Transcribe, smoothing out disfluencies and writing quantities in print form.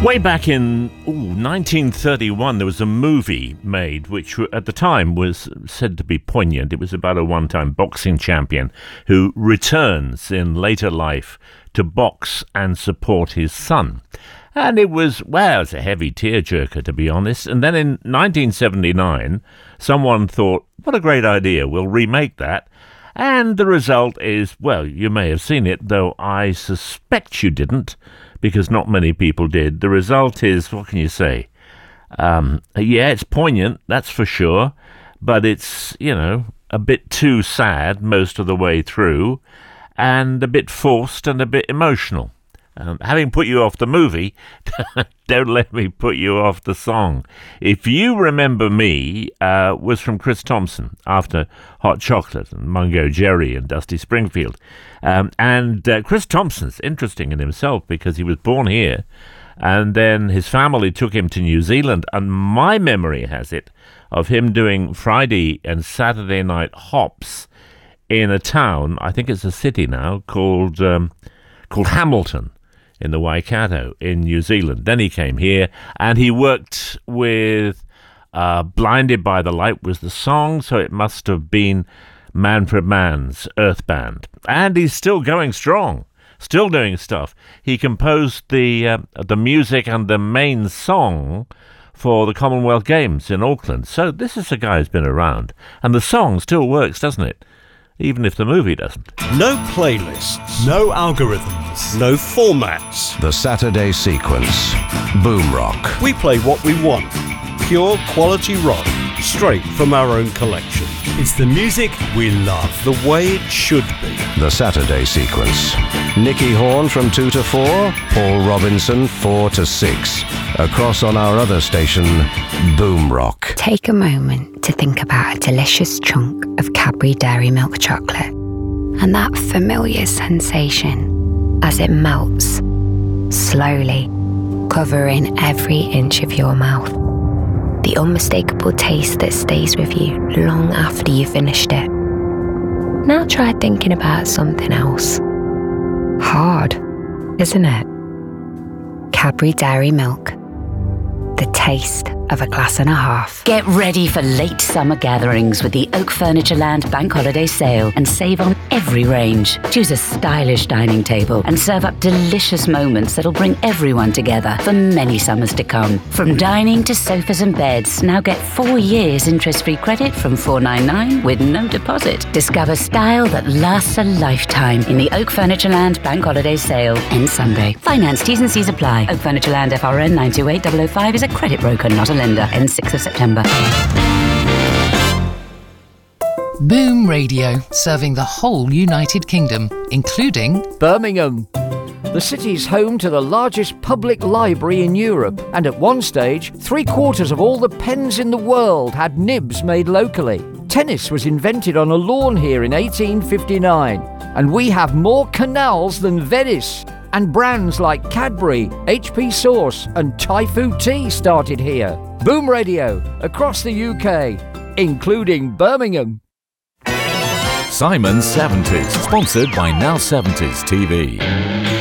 Way back in 1931, there was a movie made which at the time was said to be poignant. It was about a one-time boxing champion who returns in later life to box and support his son. And it was, well, it's a heavy tearjerker, to be honest. And then in 1979, someone thought, what a great idea, we'll remake that. And the result is, well, you may have seen it, though I suspect you didn't, because not many people did. The result is, what can you say? Yeah, it's poignant, that's for sure, but it's, a bit too sad most of the way through, and a bit forced and a bit emotional. Having put you off the movie, don't let me put you off the song. If You Remember Me was from Chris Thompson after Hot Chocolate and Mungo Jerry and Dusty Springfield. And Chris Thompson's interesting in himself because he was born here and then his family took him to New Zealand. And my memory has it of him doing Friday and Saturday night hops in a town, I think it's a city now, called Hamilton, in the Waikato in New Zealand. Then he came here and he worked with Blinded by the Light was the song, so it must have been Manfred Mann's Earth Band. And he's still going strong, still doing stuff. He composed the music and the main song for the Commonwealth Games in Auckland. So this is a guy who's been around. And the song still works, doesn't it? Even if the movie doesn't. No playlists. No algorithms. No formats. The Saturday Sequence. Boom Rock. We play what we want. Pure quality rock. Straight from our own collection. It's the music we love. The way it should be. The Saturday Sequence. Nicky Horn from 2 to 4. Paul Robinson 4 to 6. Across on our other station, Boom Rock. Take a moment to think about a delicious chunk of Cadbury Dairy Milk chocolate and that familiar sensation as it melts, slowly, covering every inch of your mouth. The unmistakable taste that stays with you long after you've finished it. Now try thinking about something else. Hard, isn't it? Cadbury Dairy Milk. The taste of a glass and a half. Get ready for late summer gatherings with the Oak Furniture Land Bank Holiday Sale and save on every range. Choose a stylish dining table and serve up delicious moments that'll bring everyone together for many summers to come. From dining to sofas and beds, now get 4 years interest-free credit from $499 with no deposit. Discover style that lasts a lifetime in the Oak Furniture Land Bank Holiday Sale. Ends Sunday. Finance T's and C's apply. Oak Furniture Land FRN 928005 is a credit broker, not a lender. Ends 6th of September. Boom Radio, serving the whole United Kingdom, including Birmingham. The city's home to the largest public library in Europe, and at one stage, 3/4 of all the pens in the world had nibs made locally. Tennis was invented on a lawn here in 1859, and we have more canals than Venice. And brands like Cadbury, HP Sauce and Thai Food Tea started here. Boom Radio, across the UK, including Birmingham. Simon's 70s, sponsored by Now 70s TV.